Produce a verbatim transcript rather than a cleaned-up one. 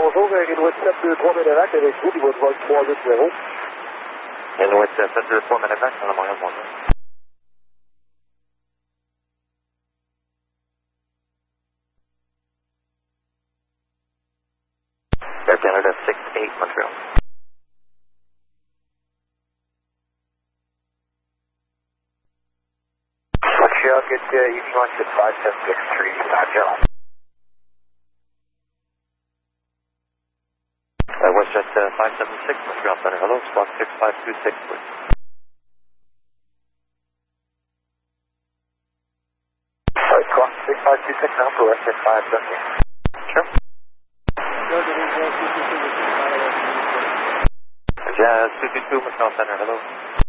bonjour, Redwood sept deux trois Ménélac avec vous, il va devoir trois huit zéro. Redwood sept deux trois Ménélac, dans la Montréal, bonjour. Air Canada six eight Montreal. Montreal, get uh, Union Launch at five seven six three, Montreal. Uh, WestJet uh, five seven six Montreal Center, hello, squawk six five two six, please. Sorry, squawk six five two six now for WestJet five seven six. Sure. Jazz two two two Montreal Center, hello.